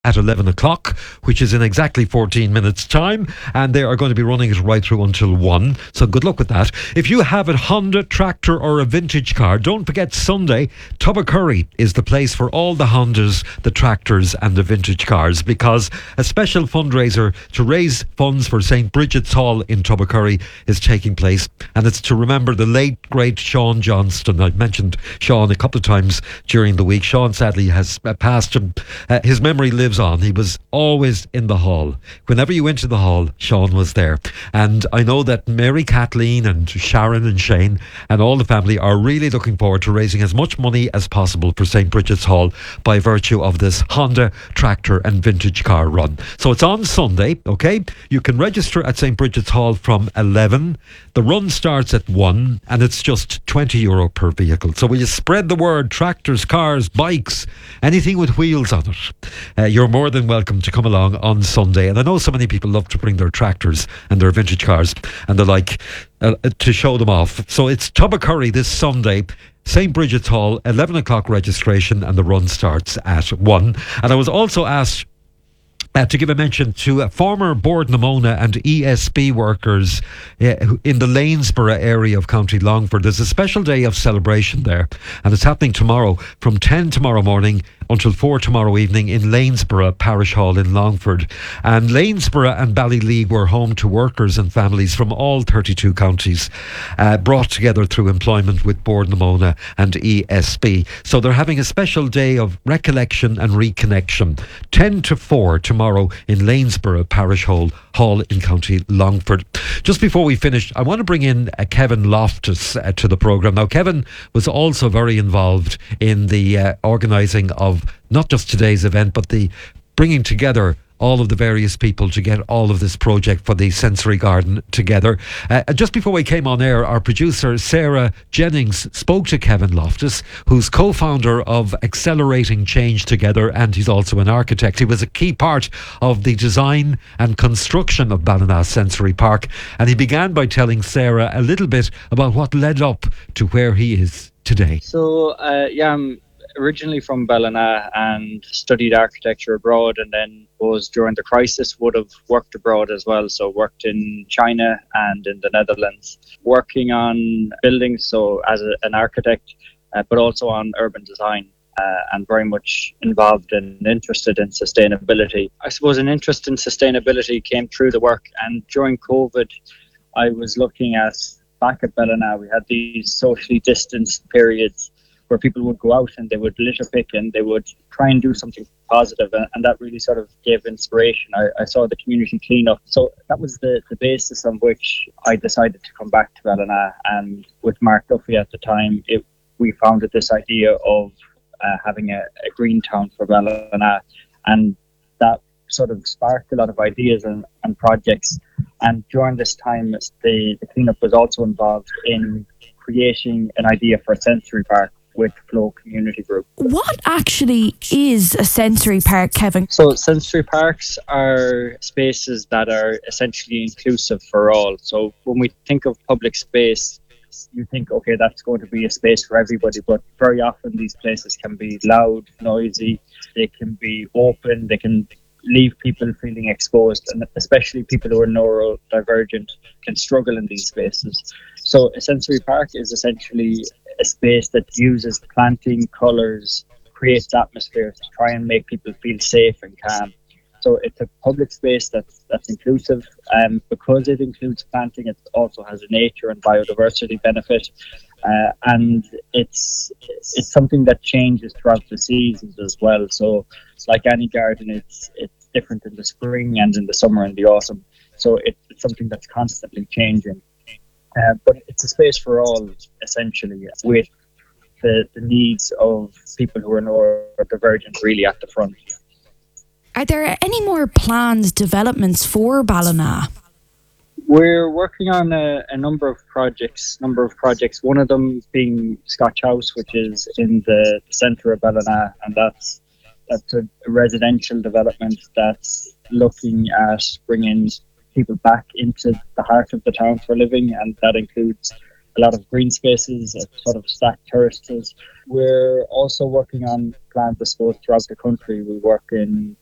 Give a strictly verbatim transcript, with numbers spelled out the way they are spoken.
at eleven o'clock, which is in exactly fourteen minutes time, and they are going to be running it right through until one, so good luck with that. If you have a Honda tractor or a vintage car, don't forget Sunday Tubbercurry is the place for all the Hondas, the tractors and the vintage cars, because a special fundraiser to raise funds for St Bridget's Hall in Tubbercurry is taking place, and it's to remember the late great Sean Johnston. I've mentioned Sean a couple of times during the week. Sean sadly has uh, passed, and uh, his memory lives on. He was always in the hall. Whenever you went to the hall, Sean was there. And I know that Mary Kathleen and Sharon and Shane and all the family are really looking forward to raising as much money as possible for St Bridget's Hall by virtue of this Honda tractor and vintage car run. So it's on Sunday, okay? You can register at St Bridget's Hall from eleven. The run starts at one, and it's just twenty euro per vehicle. So will you spread the word? Tractors, cars, bikes, anything with wheels on it. Uh, you're more than welcome to come along on Sunday. And I know so many people love to bring their tractors and their vintage cars and the like uh, to show them off. So it's Tubbercurry this Sunday, St Bridget's Hall, eleven o'clock registration, and the run starts at one. And I was also asked Uh, to give a mention to uh, former Bord Namona and E S B workers uh, in the Lanesborough area of County Longford. There's a special day of celebration there, and it's happening tomorrow from ten tomorrow morning until four tomorrow evening in Lanesborough Parish Hall in Longford. And Lanesborough and Ballyleague were home to workers and families from all thirty-two counties, uh, brought together through employment with Bord Namona and E S B. So they're having a special day of recollection and reconnection, ten to four tomorrow tomorrow in Lanesborough Parish Hall, Hall in County Longford. Just before we finish, I want to bring in uh, Kevin Loftus uh, to the programme. Now, Kevin was also very involved in the uh, organising of not just today's event, but the bringing together all of the various people to get all of this project for the Sensory Garden together. Uh, just before we came on air, our producer Sarah Jennings spoke to Kevin Loftus, who's co-founder of Accelerating Change Together, and he's also an architect. He was a key part of the design and construction of Ballina Sensory Park, and he began by telling Sarah a little bit about what led up to where he is today. So, uh, yeah, I'm originally from Ballina and studied architecture abroad, and then was during the crisis would have worked abroad as well. So worked in China and in the Netherlands, working on buildings, so as a, an architect, uh, but also on urban design, uh, and very much involved and interested in sustainability. I suppose an interest in sustainability came through the work, and during COVID I was looking at, back at Ballina, we had these socially distanced periods where people would go out and they would litter pick and they would try and do something positive, and, and that really sort of gave inspiration. I, I saw the community cleanup, so that was the, the basis on which I decided to come back to Ballina. And with Mark Duffy at the time, it, we founded this idea of uh, having a, a green town for Ballina, and that sort of sparked a lot of ideas and, and projects. And during this time, the, the cleanup was also involved in creating an idea for a sensory park with Flow Community Group. What actually is a sensory park, Kevin? So sensory parks are spaces that are essentially inclusive for all. So when we think of public space, you think, okay, that's going to be a space for everybody, but very often these places can be loud, noisy, they can be open, they can leave people feeling exposed, and especially people who are neurodivergent can struggle in these spaces. So a sensory park is essentially a space that uses planting, colours, creates atmosphere to try and make people feel safe and calm. So it's a public space that's that's inclusive, and um, because it includes planting, it also has a nature and biodiversity benefit, uh, and it's it's something that changes throughout the seasons as well. So like any garden, it's it's different in the spring and in the summer and the autumn. So it, it's something that's constantly changing. Uh, but it's a space for all, essentially, with the, the needs of people who are neurodivergent really at the front. Are there any more planned developments for Ballina? We're working on a, a number of projects, number of projects. One of them being Scotch House, which is in the, the centre of Ballina, and that's that's a residential development that's looking at bringing people back into the heart of the town for living, and that includes a lot of green spaces, sort of stacked terraces. We're also working on plans, I suppose, throughout the country. We work in